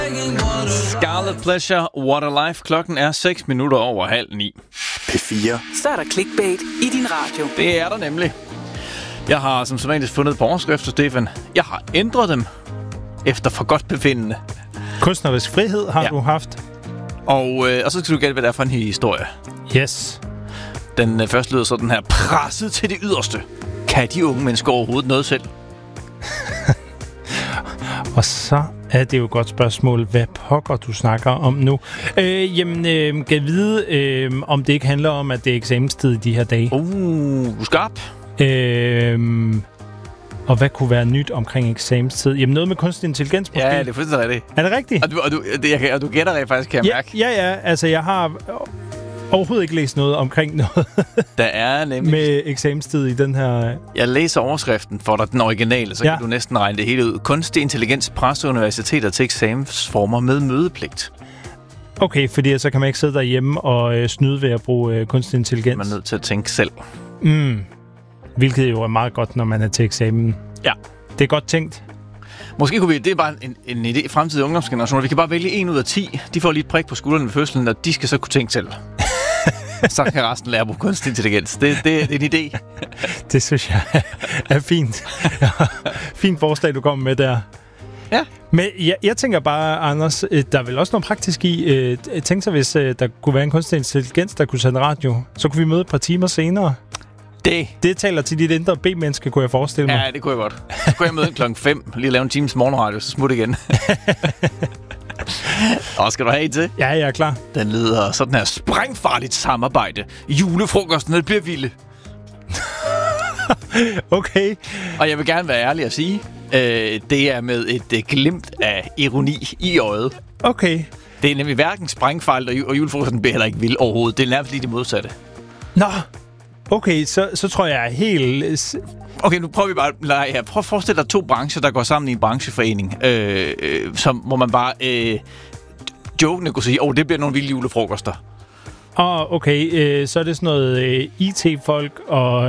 Scarlet Pleasure, What a Life. Klokken er 6 minutter over 8:30. P4. Så er der clickbait i din radio. Det er der nemlig. Jeg har som sædvanligt fundet på overskrifter, Stefan. Jeg har ændret dem efter forgodtbefindende. Kunstnerisk frihed har du haft. Og så skal du gætte, hvad det er for en historie. Yes. Den første lyder sådan her. Presset til det yderste. Kan de unge mennesker overhovedet noget selv? Og så er det jo et godt spørgsmål, hvad pokker du snakker om nu. Kan vide, om det ikke handler om, at det er eksamenstid i de her dage. Du er skarp. Og hvad kunne være nyt omkring eksamenstid? Jamen noget med kunstig intelligens måske. Ja, det er fuldstændig rigtigt. Er det rigtigt? Og du gætter det faktisk, kan jeg mærke. Ja. Altså, jeg har overhovedet ikke læst noget omkring noget Der er nemlig med eksamenstid i den her. Jeg læser overskriften for dig, den originale, så kan du næsten regne det hele ud. Kunstig intelligens presser universiteter til eksamensformer med mødepligt. Okay, fordi så kan man ikke sidde derhjemme og snyde ved at bruge kunstig intelligens. Man er nødt til at tænke selv. Hvilket jo er meget godt, når man er til eksamen. Ja. Det er godt tænkt. Måske kunne det er bare en idé i fremtidige ungdomsgenerationer. Vi kan bare vælge 1 ud af 10. De får lige et prik på skulderen ved fødslen, og de skal så kunne tænke selv. Så kan resten lære på kunstig intelligens. Det er en idé. Det synes jeg er fint. Fint forslag, du kommer med der. Ja. Men jeg tænker bare, Anders, der er vel også noget praktisk i. Tænk sig, hvis der kunne være en kunstig intelligens, der kunne sende radio. Så kunne vi møde et par timer senere. Det taler til dit indre B-menneske, kunne jeg forestille mig. Ja, det kunne jeg godt. Så kunne jeg møde klokken 5, lige lave en times morgenradio, så smut igen. Og skal du have en til? Ja, jeg er klar. Den lyder sådan her: sprængfarligt samarbejde. Julefrokostene bliver vilde. Okay. Og jeg vil gerne være ærlig at sige, det er med et glimt af ironi i øjet. Okay. Det er nemlig hverken sprængfarligt, og julefrokosten bliver heller ikke vild overhovedet. Det er nærmest lige det modsatte. Nå. Okay, så tror jeg helt. Okay, nu prøver vi bare. Prøv at forestille dig 2 brancher, der går sammen i en brancheforening, hvor man bare jokende kunne sige, det bliver nogle vilde julefrokoster. Okay, så er det sådan noget IT-folk og